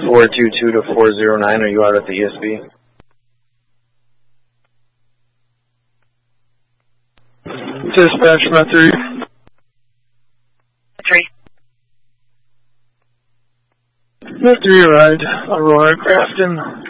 422 to 409. Are you out at the ESB? Dispatch, Met 3. 3. Met 3 arrived. Aurora Crafton.